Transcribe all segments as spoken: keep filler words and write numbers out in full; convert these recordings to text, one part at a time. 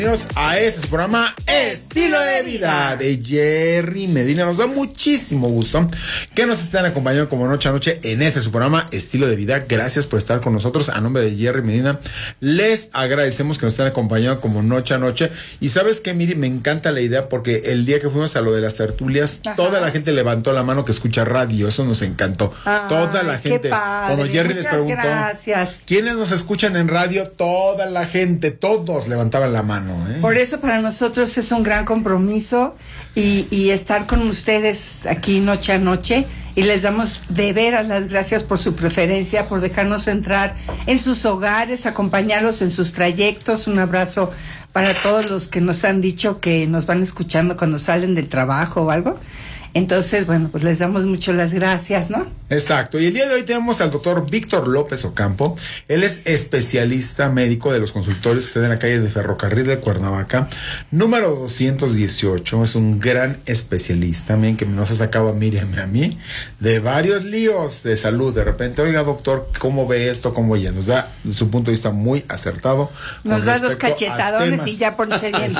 Bienvenidos a este programa Estilo de Vida de Jerry Medina. Nos da muchísimo gusto que nos estén acompañando como noche a noche en este su programa Estilo de Vida. Gracias por estar con nosotros. A nombre de Jerry Medina les agradecemos que nos estén acompañando como noche a noche. Y sabes qué, Miri, me encanta la idea porque el día que fuimos a lo de las tertulias, ajá, toda la gente levantó la mano que escucha radio. Eso nos encantó. Ay, toda la gente. Qué padre. Cuando Jerry Muchas les preguntó, gracias. ¿quiénes nos escuchan en radio? Toda la gente, todos levantaban la mano. ¿Eh? Por eso para nosotros es un gran compromiso y, y estar con ustedes aquí noche a noche, y les damos de veras las gracias por su preferencia, por dejarnos entrar en sus hogares, acompañarlos en sus trayectos. Un abrazo para todos los que nos han dicho que nos van escuchando cuando salen del trabajo o algo. Entonces, bueno, pues les damos mucho las gracias, ¿no? Exacto. Y el día de hoy tenemos al doctor Víctor López Ocampo. Él es especialista médico de los consultorios que están en la calle de Ferrocarril de Cuernavaca, número doscientos dieciocho. Es un gran especialista, miren, que nos ha sacado a Miriam y a mí de varios líos de salud. De repente, oiga, doctor, ¿cómo ve esto? ¿Cómo ya? Nos da su punto de vista muy acertado. Nos da dos cachetadones y ya ponse bien.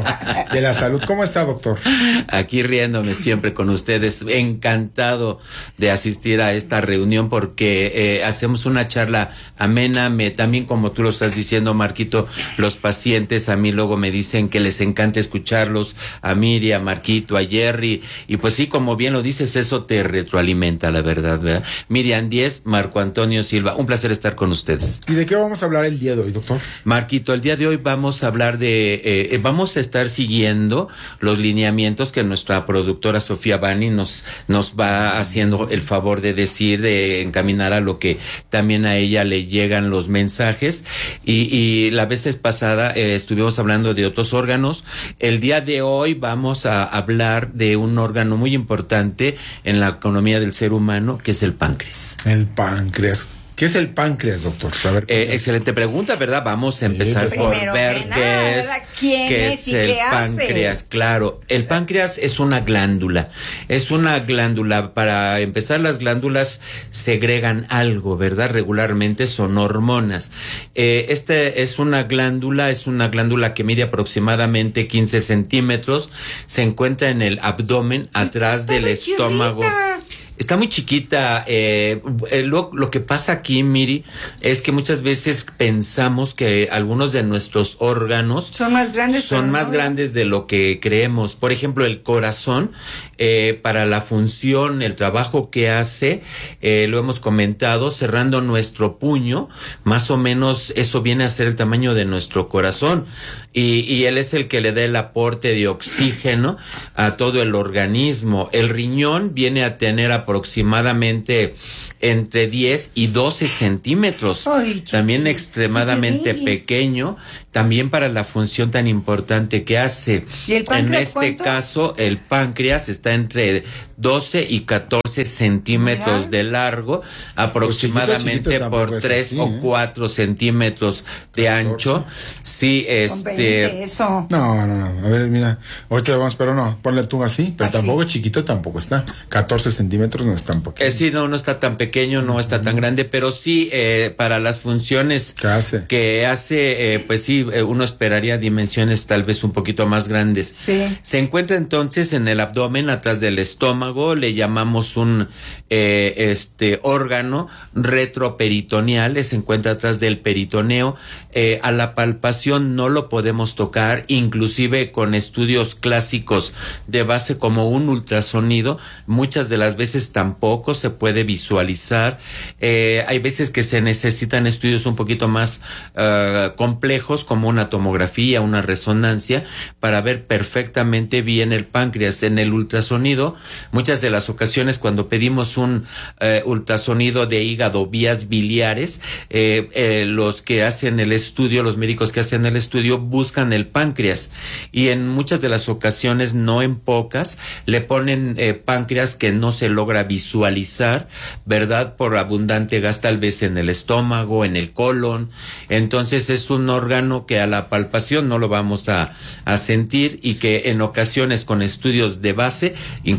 De la salud. ¿Cómo está, doctor? Aquí riéndome siempre con ustedes, encantado de asistir a esta reunión porque eh, hacemos una charla amena. Me, también como tú lo estás diciendo, Marquito, los pacientes a mí luego me dicen que les encanta escucharlos, a Miriam, a Marquito, a Jerry, y pues sí, como bien lo dices, eso te retroalimenta, la verdad, ¿verdad? Miriam Díez, Marco Antonio Silva, un placer estar con ustedes. ¿Y de qué vamos a hablar el día de hoy, doctor? Marquito, el día de hoy vamos a hablar de, eh, vamos a estar siguiendo los lineamientos que nuestra productora Sofía Bani nos, nos va haciendo el favor de decir, de encaminar a lo que también a ella le llegan los mensajes. Y, y la vez pasada eh, estuvimos hablando de otros órganos. El día de hoy vamos a hablar de un órgano muy importante en la economía del ser humano, que es el páncreas. El páncreas. ¿Qué es el páncreas, doctor? A ver, eh, excelente pregunta, ¿verdad? Vamos a empezar sí, pues, por ver qué es, qué es el qué páncreas. Hace? Claro, el páncreas es una glándula. Es una glándula. Para empezar, las glándulas segregan algo, ¿verdad? Regularmente son hormonas. Eh, este es una glándula, es una glándula que mide aproximadamente quince centímetros. Se encuentra en el abdomen, atrás Está del estómago. Churrita. Está muy chiquita. Eh, lo, lo que pasa aquí, Miri, es que muchas veces pensamos que algunos de nuestros órganos son más grandes, son más no. grandes de lo que creemos. Por ejemplo, el corazón, eh, para la función, el trabajo que hace, eh, lo hemos comentado, cerrando nuestro puño, más o menos eso viene a ser el tamaño de nuestro corazón. Y, y él es el que le da el aporte de oxígeno a todo el organismo. El riñón viene a tener a aproximadamente entre diez y doce centímetros. Ay, también extremadamente chiquinis. Pequeño, también para la función tan importante que hace. ¿Y el páncreas, en este cuánto? caso, el páncreas está entre doce y catorce centímetros Mira. de largo, aproximadamente pues chiquito, chiquito por tres así, o ¿eh? cuatro centímetros de catorce. Ancho. Sí, este. Eso. No, no, no. A ver, mira. Ahorita vamos, pero no. Ponle tú así, pero así. Tampoco chiquito tampoco está. catorce centímetros no es tan pequeño. Eh, sí, no, no está tan pequeño, no está tan grande, pero sí, eh, para las funciones ¿Qué hace? que hace, eh, pues sí, eh, uno esperaría dimensiones tal vez un poquito más grandes. Sí. Se encuentra entonces en el abdomen, atrás del estómago, le llamamos un eh, este órgano retroperitoneal, se encuentra atrás del peritoneo. Eh, a la palpación no lo podemos tocar, inclusive con estudios clásicos de base como un ultrasonido, muchas de las veces tampoco se puede visualizar. Eh, hay veces que se necesitan estudios un poquito más uh, complejos, como una tomografía, una resonancia, para ver perfectamente bien el páncreas. En el ultrasonido, muchas de las ocasiones cuando pedimos un uh, ultrasonido de hígado, vías biliares, eh, eh, los que hacen el estudio, los médicos que hacen el estudio, buscan el páncreas, y en muchas de las ocasiones, no en pocas, le ponen eh, páncreas que no se logra visualizar, ¿verdad? Por abundante gas tal vez en el estómago, en el colon. Entonces es un órgano que a la palpación no lo vamos a, a sentir, y que en ocasiones con estudios de base inclusive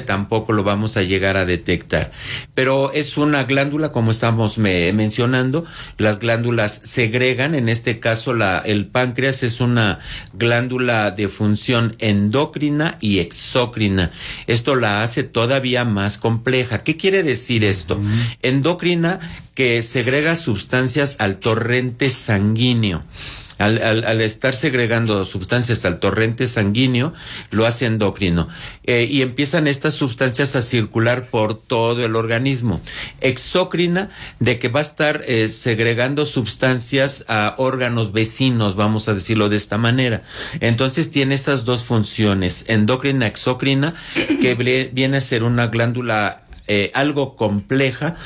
tampoco lo vamos a llegar a detectar. Pero es una glándula, como estamos me, mencionando, las glándulas segregan, en este caso la, el páncreas es una glándula de función endocrina y exócrina. Esto la hace todavía más compleja. ¿Qué quiere decir esto? Uh-huh. Endocrina, que segrega sustancias al torrente sanguíneo. Al, al, al estar segregando sustancias al torrente sanguíneo, lo hace endocrino. Eh, y empiezan estas sustancias a circular por todo el organismo. Exócrina, de que va a estar eh, segregando sustancias a órganos vecinos, vamos a decirlo de esta manera. Entonces tiene esas dos funciones, endocrina, exócrina, que viene a ser una glándula Eh, algo compleja,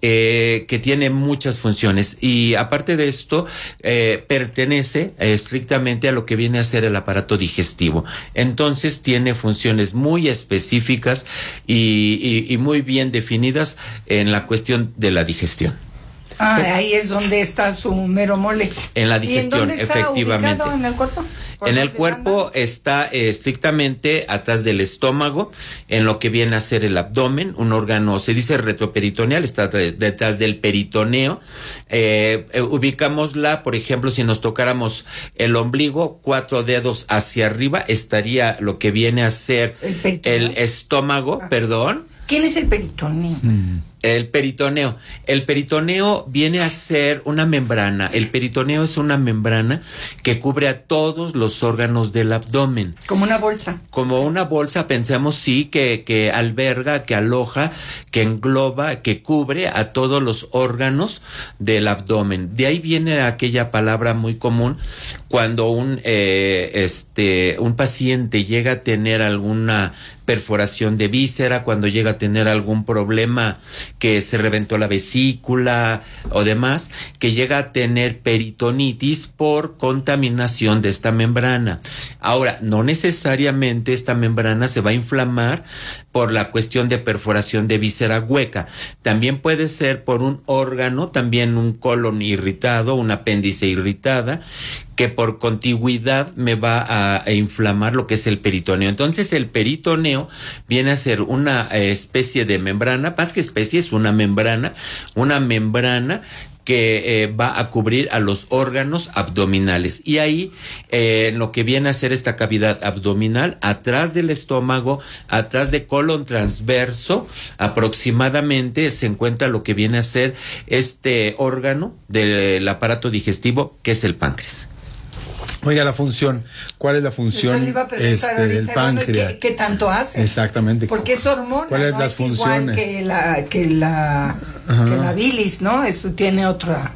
eh, que tiene muchas funciones, y aparte de esto eh, pertenece eh, estrictamente a lo que viene a ser el aparato digestivo. Entonces tiene funciones muy específicas y, y, y muy bien definidas en la cuestión de la digestión. Ah, ahí es donde está su mero mole. En la digestión, ¿Y en dónde está efectivamente. ubicado en el cuerpo? En el cuerpo anda? está eh, estrictamente atrás del estómago, en lo que viene a ser el abdomen, un órgano, se dice retroperitoneal, está detrás del peritoneo. Eh, eh, ubicámosla, por ejemplo, si nos tocáramos el ombligo, cuatro dedos hacia arriba, estaría lo que viene a ser el, el estómago, ah. perdón. ¿Quién es el peritoneo? Mm. El peritoneo. El peritoneo viene a ser una membrana. El peritoneo es una membrana que cubre a todos los órganos del abdomen. Como una bolsa. Como una bolsa, pensamos, sí, que, que alberga, que aloja, que engloba, que cubre a todos los órganos del abdomen. De ahí viene aquella palabra muy común cuando un, eh, este, un paciente llega a tener alguna perforación de víscera, cuando llega a tener algún problema que se reventó la vesícula o demás, que llega a tener peritonitis por contaminación de esta membrana. Ahora, no necesariamente esta membrana se va a inflamar por la cuestión de perforación de víscera hueca. También puede ser por un órgano, también un colon irritado, un apéndice irritada, que por contigüidad me va a, a inflamar lo que es el peritoneo. Entonces el peritoneo viene a ser una eh, especie de membrana, más que especie, es una membrana, una membrana que eh, va a cubrir a los órganos abdominales. Y ahí, eh, en lo que viene a ser esta cavidad abdominal, atrás del estómago, atrás de colon transverso, aproximadamente se encuentra lo que viene a ser este órgano del aparato digestivo, que es el páncreas. Oiga, la función, ¿cuál es la función este, del páncreas? ¿Qué, ¿Qué tanto hace? Exactamente. Porque es hormona. ¿Cuáles ¿no? las es funciones? Igual que la, que la, que la bilis, ¿no? Eso tiene otra.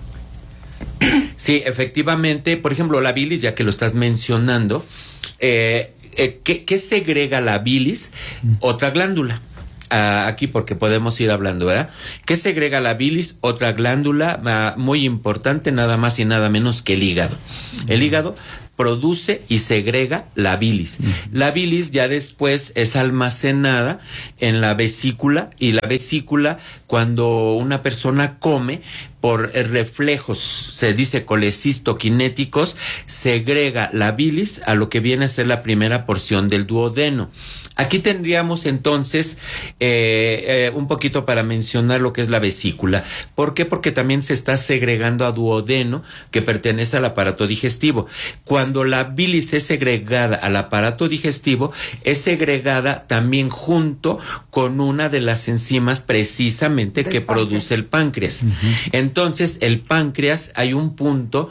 Sí, efectivamente. Por ejemplo, la bilis, ya que lo estás mencionando, eh, eh, ¿qué, ¿qué segrega la bilis? Mm. Otra glándula. Uh, aquí porque podemos ir hablando, ¿verdad? ¿Qué segrega la bilis? Otra glándula uh, muy importante, nada más y nada menos que el hígado. Uh-huh. El hígado produce y segrega la bilis. Uh-huh. La bilis ya después es almacenada en la vesícula, y la vesícula, cuando una persona come, por reflejos, se dice colecistoquinéticos, segrega la bilis a lo que viene a ser la primera porción del duodeno. Aquí tendríamos entonces eh, eh, un poquito para mencionar lo que es la vesícula. ¿Por qué? Porque también se está segregando a duodeno, que pertenece al aparato digestivo. Cuando la bilis es segregada al aparato digestivo, es segregada también junto con una de las enzimas precisamente que páncreas. produce el páncreas. Uh-huh. Entonces, el páncreas, hay un punto.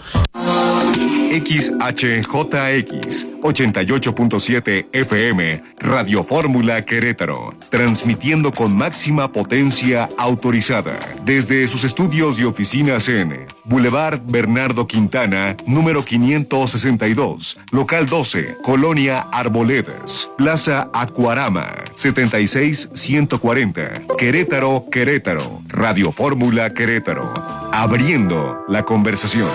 X H J X ochenta y ocho punto siete F M, Radio Fórmula Querétaro, transmitiendo con máxima potencia autorizada desde sus estudios y oficinas en Boulevard Bernardo Quintana, número quinientos sesenta y dos, local doce, Colonia Arboledas, Plaza Acuarama, setenta y seis ciento cuarenta, Querétaro, Querétaro, Radio Fórmula Querétaro, abriendo la conversación.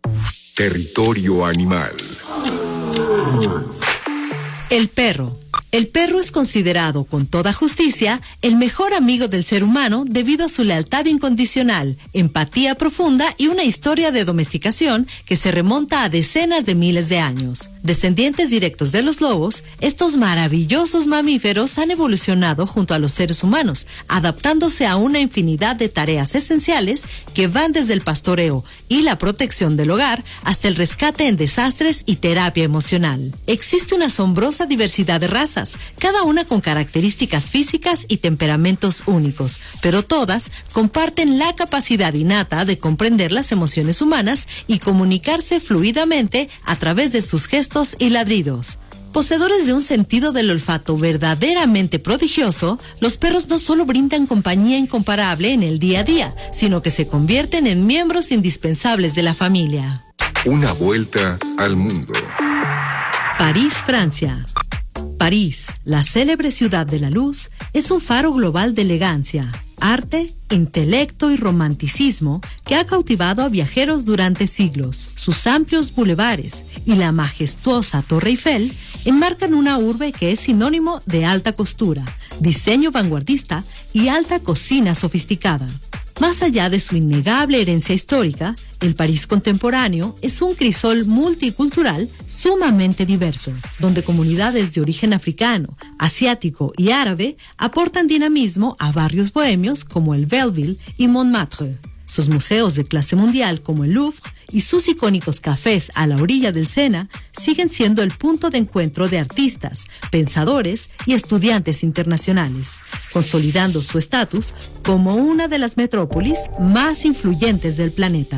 Territorio animal. El perro, El perro es considerado, con toda justicia, el mejor amigo del ser humano debido a su lealtad incondicional, empatía profunda y una historia de domesticación que se remonta a decenas de miles de años. Descendientes directos de los lobos, estos maravillosos mamíferos han evolucionado junto a los seres humanos, adaptándose a una infinidad de tareas esenciales que van desde el pastoreo y la protección del hogar hasta el rescate en desastres y terapia emocional. Existe una asombrosa diversidad de razas, cada una con características físicas y temperamentos únicos, pero todas comparten la capacidad innata de comprender las emociones humanas y comunicarse fluidamente a través de sus gestos y ladridos. Poseedores de un sentido del olfato verdaderamente prodigioso, los perros no solo brindan compañía incomparable en el día a día, sino que se convierten en miembros indispensables de la familia. Una vuelta al mundo. París, Francia. París, la célebre ciudad de la luz, es un faro global de elegancia, arte, intelecto y romanticismo que ha cautivado a viajeros durante siglos. Sus amplios bulevares y la majestuosa Torre Eiffel enmarcan una urbe que es sinónimo de alta costura, diseño vanguardista y alta cocina sofisticada. Más allá de su innegable herencia histórica, el París contemporáneo es un crisol multicultural sumamente diverso, donde comunidades de origen africano, asiático y árabe aportan dinamismo a barrios bohemios como el Belleville y Montmartre. Sus museos de clase mundial como el Louvre y sus icónicos cafés a la orilla del Sena siguen siendo el punto de encuentro de artistas, pensadores y estudiantes internacionales, consolidando su estatus como una de las metrópolis más influyentes del planeta.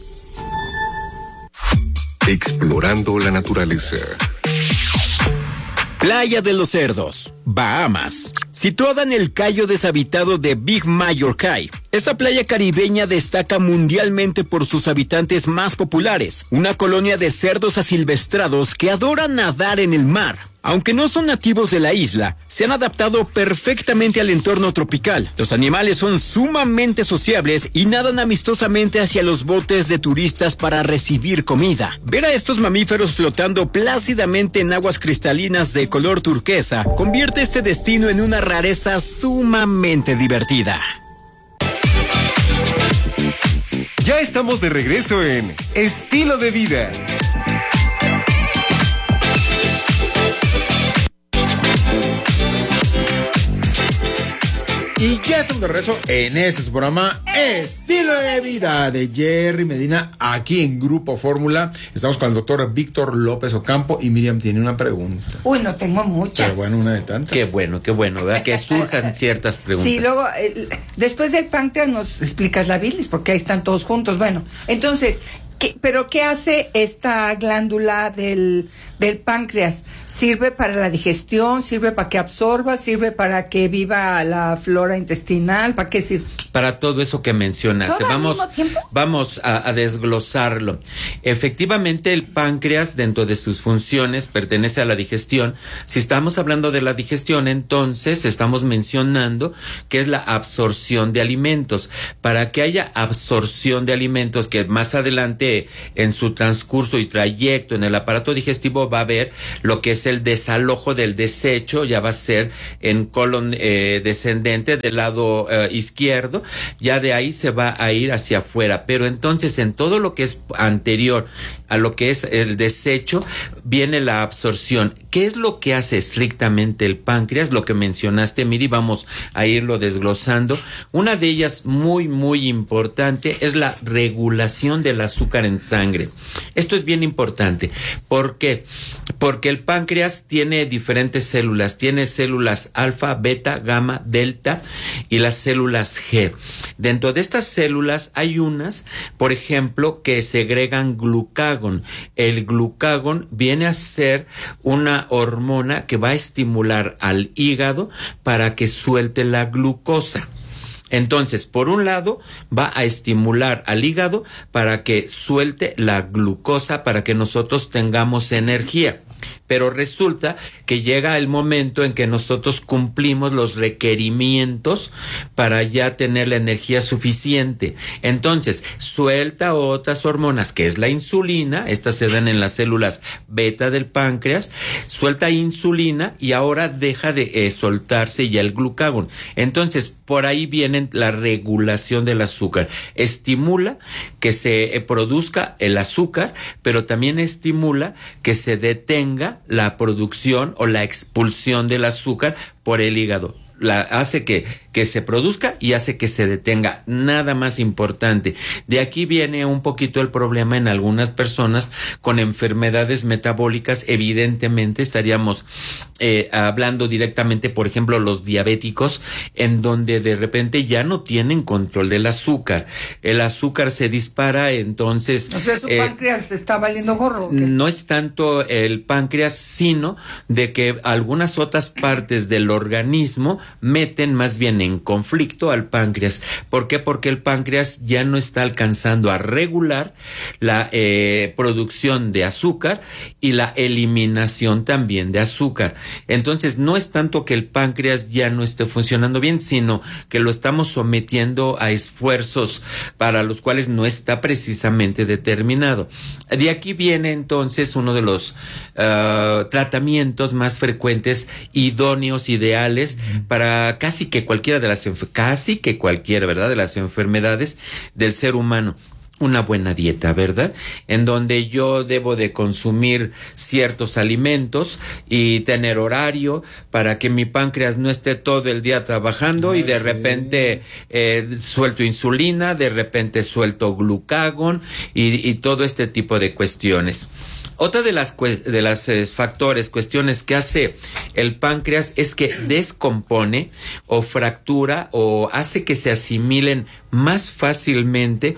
Explorando la naturaleza. Playa de los Cerdos, Bahamas. Situada en el cayo deshabitado de Big Major Cay, esta playa caribeña destaca mundialmente por sus habitantes más populares, una colonia de cerdos asilvestrados que adoran nadar en el mar. Aunque no son nativos de la isla, se han adaptado perfectamente al entorno tropical. Los animales son sumamente sociables y nadan amistosamente hacia los botes de turistas para recibir comida. Ver a estos mamíferos flotando plácidamente en aguas cristalinas de color turquesa convierte este destino en una rareza sumamente divertida. Ya estamos de regreso en Estilo de Vida. Y ya estamos de regreso en este su programa Estilo de Vida de Jerry Medina, aquí en Grupo Fórmula. Estamos con el doctor Víctor López Ocampo y Miriam tiene una pregunta. Uy, no tengo muchas. Pero bueno, una de tantas. Qué bueno, qué bueno, ¿verdad? Que surjan ciertas preguntas. Sí, luego, eh, después del páncreas nos explicas la bilis, porque ahí están todos juntos. Bueno, entonces, ¿qué, pero qué hace esta glándula del, del páncreas? ¿Sirve para la digestión? ¿Sirve para que absorba? ¿Sirve para que viva la flora intestinal? ¿Para qué sirve? Para todo eso que mencionaste. ¿Todo al Vamos, mismo tiempo? vamos a, a desglosarlo. Efectivamente, el páncreas, dentro de sus funciones, pertenece a la digestión. Si estamos hablando de la digestión, entonces estamos mencionando que es la absorción de alimentos. Para que haya absorción de alimentos, que más adelante en su transcurso y trayecto en el aparato digestivo va a haber lo que es el desalojo del desecho, ya va a ser en colon eh, descendente del lado eh, izquierdo. Ya de ahí se va a ir hacia afuera, pero entonces en todo lo que es anterior a lo que es el desecho viene la absorción. ¿Qué es lo que hace estrictamente el páncreas? Lo que mencionaste, Miri, vamos a irlo desglosando. Una de ellas muy muy importante es la regulación del azúcar en sangre. Esto es bien importante. ¿Por qué? Porque el páncreas tiene diferentes células, tiene células alfa, beta, gamma, delta y las células G. Dentro de estas células hay unas, por ejemplo, que segregan glucagón. El glucagón viene a ser una hormona que va a estimular al hígado para que suelte la glucosa. Entonces, por un lado, va a estimular al hígado para que suelte la glucosa para que nosotros tengamos energía. Pero resulta que llega el momento en que nosotros cumplimos los requerimientos para ya tener la energía suficiente. Entonces, suelta otras hormonas, que es la insulina, estas se dan en las células beta del páncreas, suelta insulina y ahora deja de eh, soltarse ya el glucagón. Entonces, por ahí viene la regulación del azúcar. Estimula que se eh, produzca el azúcar, pero también estimula que se detenga la producción o la expulsión del azúcar por el hígado. La, hace que, que se produzca y hace que se detenga. Nada más importante. De aquí viene un poquito el problema en algunas personas con enfermedades metabólicas. Evidentemente estaríamos eh, hablando directamente, por ejemplo, los diabéticos, en donde de repente ya no tienen control del azúcar. El azúcar se dispara, entonces... O sea, su eh, páncreas está valiendo gorro. ¿Qué? No es tanto el páncreas, sino de que algunas otras partes del organismo meten más bien en conflicto al páncreas. ¿Por qué? Porque el páncreas ya no está alcanzando a regular la eh, producción de azúcar y la eliminación también de azúcar. Entonces, no es tanto que el páncreas ya no esté funcionando bien, sino que lo estamos sometiendo a esfuerzos para los cuales no está precisamente determinado. De aquí viene entonces uno de los uh, tratamientos más frecuentes, idóneos, ideales, para casi que cualquiera de las casi que cualquiera, ¿verdad? De las enfermedades del ser humano. Una buena dieta, ¿verdad? En donde yo debo de consumir ciertos alimentos y tener horario para que mi páncreas no esté todo el día trabajando. Ay, y de sí. repente eh, suelto insulina, de repente suelto glucagón y, y todo este tipo de cuestiones. Otra de las de las eh, factores, cuestiones que hace el páncreas es que descompone o fractura o hace que se asimilen más fácilmente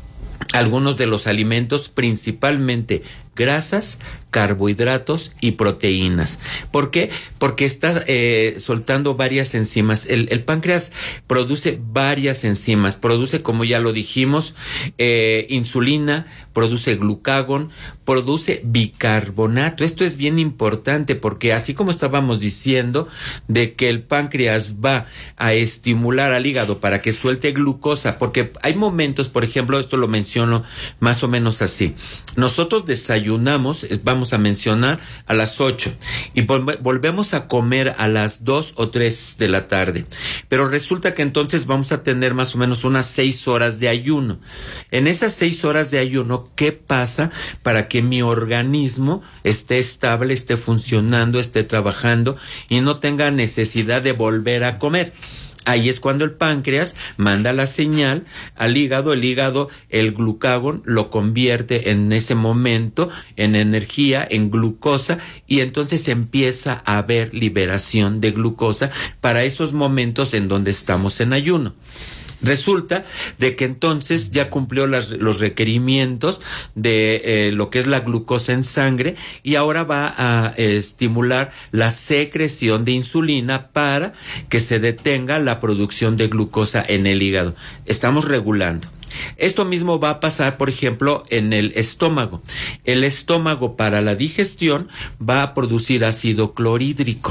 algunos de los alimentos, principalmente grasas, carbohidratos y proteínas. ¿Por qué? Porque está eh, soltando varias enzimas. El, el páncreas produce varias enzimas. Produce, como ya lo dijimos, eh, insulina, produce glucagón, produce bicarbonato. Esto es bien importante porque así como estábamos diciendo de que el páncreas va a estimular al hígado para que suelte glucosa, porque hay momentos, por ejemplo, esto lo menciono más o menos así. Nosotros desayunamos, vamos a mencionar, a las ocho y vol- volvemos a comer a las dos o tres de la tarde. Pero resulta que entonces vamos a tener más o menos unas seis horas de ayuno. En esas seis horas de ayuno, ¿qué pasa para que mi organismo esté estable, esté funcionando, esté trabajando y no tenga necesidad de volver a comer? Ahí es cuando el páncreas manda la señal al hígado, el hígado, el glucagón lo convierte en ese momento en energía, en glucosa, y entonces empieza a haber liberación de glucosa para esos momentos en donde estamos en ayuno. Resulta de que entonces ya cumplió las, los requerimientos de eh, lo que es la glucosa en sangre y ahora va a eh, estimular la secreción de insulina para que se detenga la producción de glucosa en el hígado. Estamos regulando. Esto mismo va a pasar, por ejemplo, en el estómago. El estómago para la digestión va a producir ácido clorhídrico.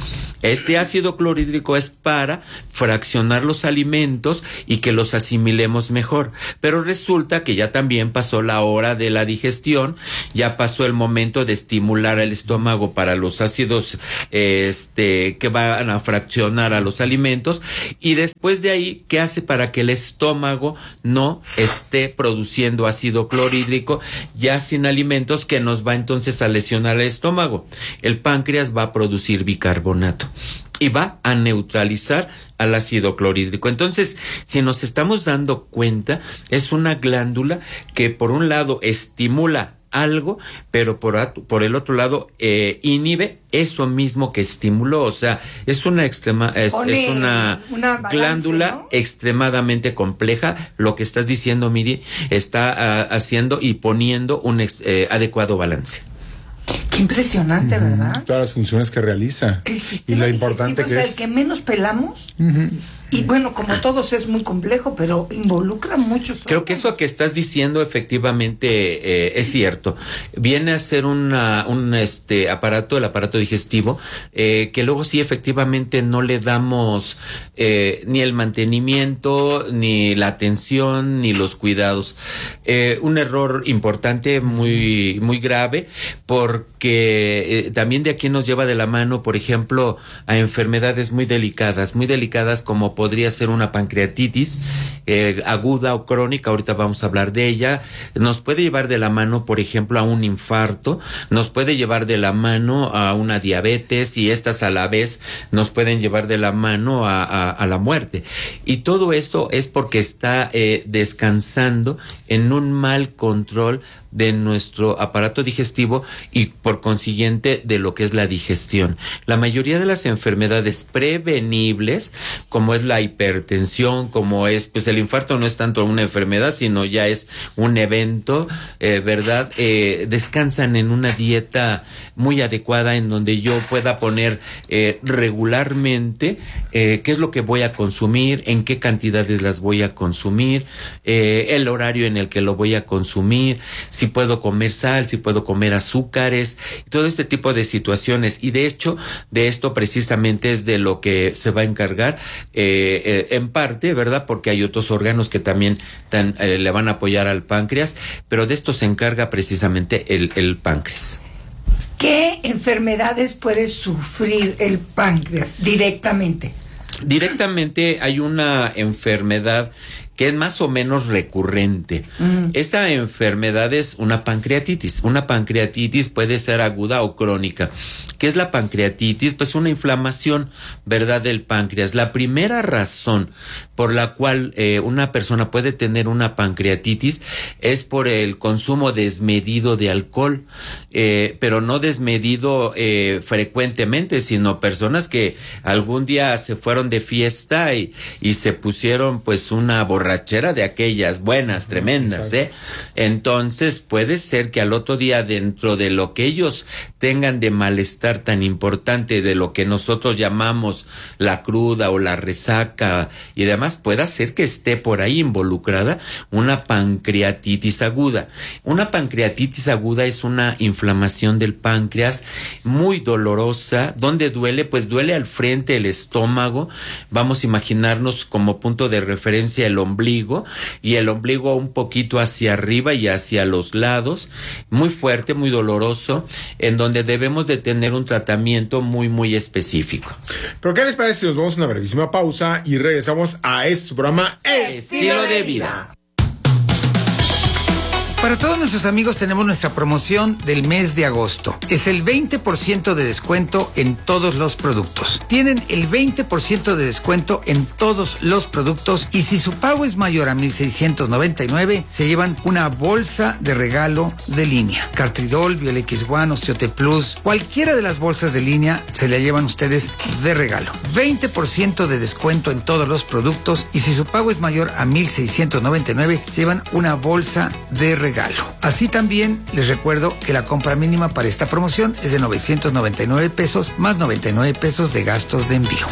Este ácido clorhídrico es para fraccionar los alimentos y que los asimilemos mejor. Pero resulta que ya también pasó la hora de la digestión, ya pasó el momento de estimular el estómago para los ácidos este, que van a fraccionar a los alimentos. Y después de ahí, ¿qué hace para que el estómago no esté produciendo ácido clorhídrico ya sin alimentos, que nos va entonces a lesionar el estómago? El páncreas va a producir bicarbonato y va a neutralizar al ácido clorhídrico. Entonces, si nos estamos dando cuenta, es una glándula que por un lado estimula algo, pero por, por el otro lado eh, inhibe eso mismo que estimuló. O sea, es una extrema, es, es una, una balance, glándula, ¿no?, extremadamente compleja. Lo que estás diciendo, Miri, está uh, haciendo y poniendo un ex, eh, adecuado balance. Qué impresionante, uh-huh. ¿verdad? Todas las funciones que realiza. Y lo importante que o sea, es. el que menos pelamos. Uh-huh. Y bueno, como todos es muy complejo, pero involucra muchos. Creo que eso que estás diciendo efectivamente eh, es cierto. Viene a ser una, un este aparato, el aparato digestivo, eh, que luego sí efectivamente no le damos eh, ni el mantenimiento, ni la atención, ni los cuidados. Eh, un error importante, muy, muy grave, porque eh, también de aquí nos lleva de la mano, por ejemplo, a enfermedades muy delicadas, muy delicadas como podría ser una pancreatitis eh, aguda o crónica. Ahorita vamos a hablar de ella. Nos puede llevar de la mano, por ejemplo, a un infarto, nos puede llevar de la mano a una diabetes, y estas a la vez nos pueden llevar de la mano a, a, a la muerte. Y todo esto es porque está eh, descansando en un mal control de nuestro aparato digestivo y por consiguiente de lo que es la digestión. La mayoría de las enfermedades prevenibles, como es la hipertensión, como es, pues el infarto no es tanto una enfermedad, sino ya es un evento, eh, ¿verdad? Eh, descansan en una dieta muy adecuada en donde yo pueda poner eh, regularmente eh, qué es lo que voy a consumir, en qué cantidades las voy a consumir, eh, el horario en el que lo voy a consumir, si puedo comer sal, si puedo comer azúcares, todo este tipo de situaciones. Y de hecho, de esto precisamente es de lo que se va a encargar eh, eh, en parte, ¿verdad? Porque hay otros órganos que también tan, eh, le van a apoyar al páncreas, pero de esto se encarga precisamente el, el páncreas. ¿Qué enfermedades puede sufrir el páncreas directamente? Directamente hay una enfermedad que es más o menos recurrente. Mm. Esta enfermedad es una pancreatitis. Una pancreatitis puede ser aguda o crónica. ¿Qué es la pancreatitis? Pues una inflamación, ¿verdad?, del páncreas. La primera razón por la cual eh, una persona puede tener una pancreatitis es por el consumo desmedido de alcohol, eh, pero no desmedido eh, frecuentemente, sino personas que algún día se fueron de fiesta y, y se pusieron pues una borrachera de aquellas buenas, tremendas, ¿eh? Entonces puede ser que al otro día, dentro de lo que ellos tengan de malestar tan importante, de lo que nosotros llamamos la cruda o la resaca y demás, pueda ser que esté por ahí involucrada una pancreatitis aguda. Una pancreatitis aguda es una inflamación del páncreas muy dolorosa. ¿Dónde duele? Pues duele al frente, el estómago. Vamos a imaginarnos como punto de referencia el ombligo, y el ombligo un poquito hacia arriba y hacia los lados, muy fuerte, muy doloroso, en donde debemos de tener un tratamiento muy, muy específico. ¿Pero qué les parece si nos vamos a una brevísima pausa y regresamos a este programa Estilo de Vida? Para todos nuestros amigos tenemos nuestra promoción del mes de agosto. Es el veinte por ciento de descuento en todos los productos. Tienen el veinte por ciento de descuento en todos los productos, y si su pago es mayor a mil seiscientos noventa y nueve, se llevan una bolsa de regalo de línea. Cartridol, Biolex One, Osteote Plus, cualquiera de las bolsas de línea se la llevan ustedes de regalo. veinte por ciento de descuento en todos los productos, y si su pago es mayor a mil seiscientos noventa y nueve, se llevan una bolsa de regalo. Así también les recuerdo que la compra mínima para esta promoción es de novecientos noventa y nueve pesos más noventa y nueve pesos de gastos de envío.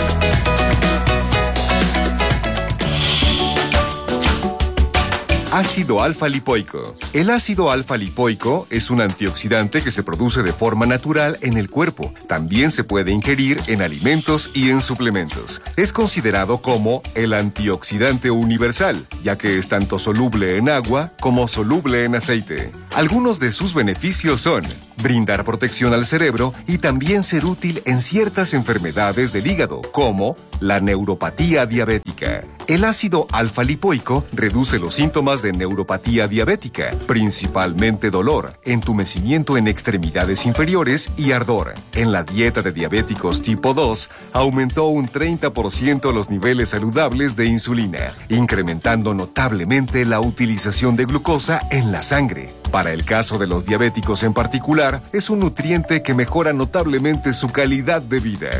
Ácido alfa-lipoico. El ácido alfa-lipoico es un antioxidante que se produce de forma natural en el cuerpo. También se puede ingerir en alimentos y en suplementos. Es considerado como el antioxidante universal, ya que es tanto soluble en agua como soluble en aceite. Algunos de sus beneficios son brindar protección al cerebro y también ser útil en ciertas enfermedades del hígado, como la neuropatía diabética. El ácido alfa-lipoico reduce los síntomas de neuropatía diabética, principalmente dolor, entumecimiento en extremidades inferiores y ardor. En la dieta de diabéticos tipo dos, aumentó un treinta por ciento los niveles saludables de insulina, incrementando notablemente la utilización de glucosa en la sangre. Para el caso de los diabéticos en particular, es un nutriente que mejora notablemente su calidad de vida.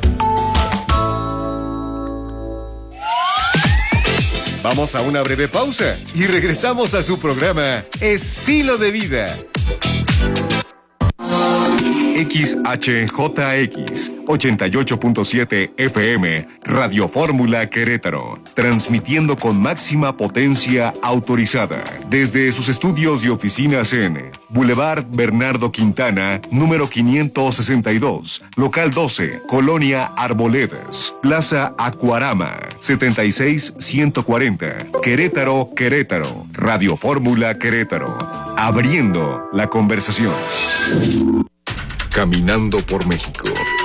Vamos a una breve pausa y regresamos a su programa Estilo de Vida. X H J X ochenta y ocho punto siete F M, Radio Fórmula Querétaro, transmitiendo con máxima potencia autorizada desde sus estudios y oficinas en Boulevard Bernardo Quintana, número quinientos sesenta y dos, local doce, Colonia Arboledas, Plaza Acuarama, setenta y seis ciento cuarenta, Querétaro, Querétaro, Radio Fórmula Querétaro, abriendo la conversación. Caminando por México.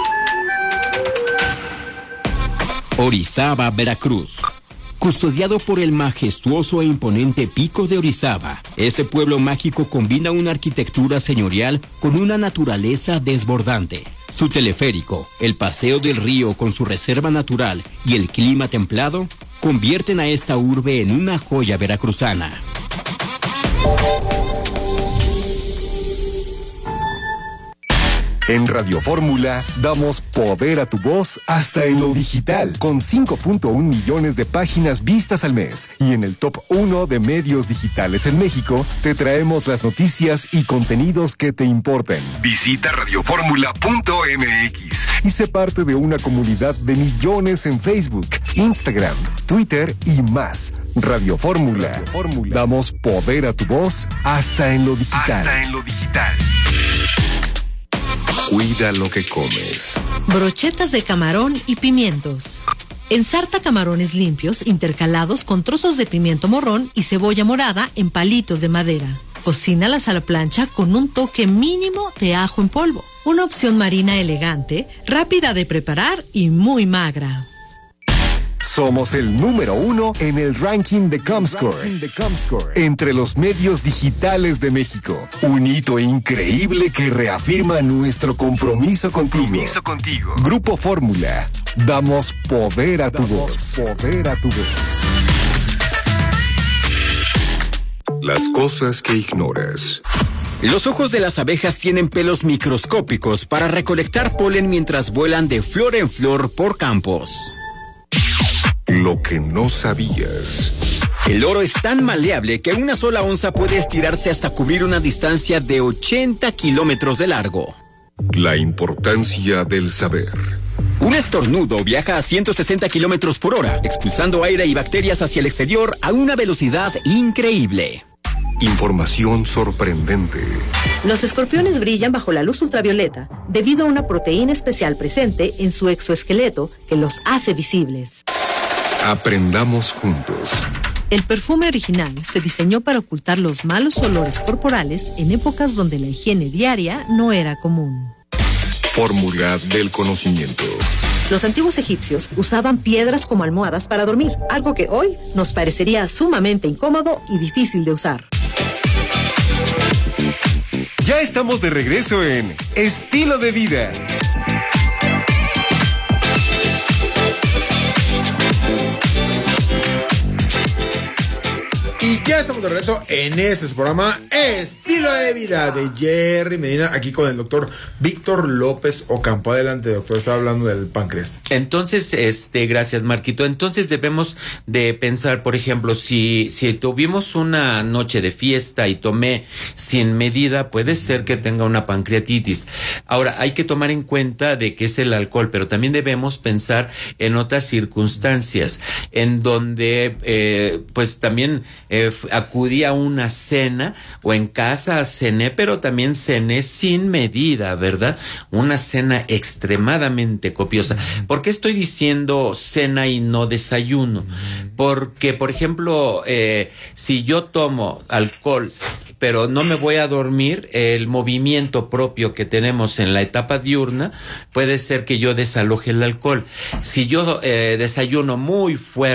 Orizaba, Veracruz. Custodiado por el majestuoso e imponente Pico de Orizaba, este pueblo mágico combina una arquitectura señorial con una naturaleza desbordante. Su teleférico, el paseo del río con su reserva natural y el clima templado convierten a esta urbe en una joya veracruzana. En Radio Fórmula damos poder a tu voz hasta en lo digital, con cinco punto uno millones de páginas vistas al mes. Y en el top uno de medios digitales en México, te traemos las noticias y contenidos que te importan. Visita radioformula punto m x y sé parte de una comunidad de millones en Facebook, Instagram, Twitter y más. Radio Fórmula. Radio Fórmula. Damos poder a tu voz hasta en lo digital. Hasta en lo digital. Cuida lo que comes. Brochetas de camarón y pimientos. Ensarta camarones limpios intercalados con trozos de pimiento morrón y cebolla morada en palitos de madera. Cocínalas a la plancha con un toque mínimo de ajo en polvo. Una opción marina elegante, rápida de preparar y muy magra. Somos el número uno en el ranking de Comscore, entre los medios digitales de México. Un hito increíble que reafirma nuestro compromiso contigo. Compromiso contigo. Grupo Fórmula. Damos poder a tu voz. Poder a tu voz. Las cosas que ignoras. Los ojos de las abejas tienen pelos microscópicos para recolectar polen mientras vuelan de flor en flor por campos. Lo que no sabías. El oro es tan maleable que una sola onza puede estirarse hasta cubrir una distancia de ochenta kilómetros de largo. La importancia del saber. Un estornudo viaja a ciento sesenta kilómetros por hora, expulsando aire y bacterias hacia el exterior a una velocidad increíble. Información sorprendente. Los escorpiones brillan bajo la luz ultravioleta debido a una proteína especial presente en su exoesqueleto que los hace visibles. Aprendamos juntos. El perfume original se diseñó para ocultar los malos olores corporales en épocas donde la higiene diaria no era común. Fórmula del conocimiento. Los antiguos egipcios usaban piedras como almohadas para dormir, algo que hoy nos parecería sumamente incómodo y difícil de usar. Ya estamos de regreso en Estilo de Vida. Y ya estamos de regreso en este su programa Estilo de Vida de Jerry Medina, aquí con el doctor Víctor López Ocampo. Adelante, doctor, estaba hablando del páncreas. Entonces, este, gracias, Marquito. Entonces debemos de pensar, por ejemplo, si, si tuvimos una noche de fiesta y tomé sin medida, puede ser que tenga una pancreatitis. Ahora, hay que tomar en cuenta de que es el alcohol, pero también debemos pensar en otras circunstancias, en donde, eh, pues también eh, acudí a una cena o en casa cené, pero también cené sin medida, ¿verdad? Una cena extremadamente copiosa. ¿Por qué estoy diciendo cena y no desayuno? Porque, por ejemplo, eh, si yo tomo alcohol pero no me voy a dormir, el movimiento propio que tenemos en la etapa diurna puede ser que yo desaloje el alcohol. Si yo eh, desayuno muy fuerte,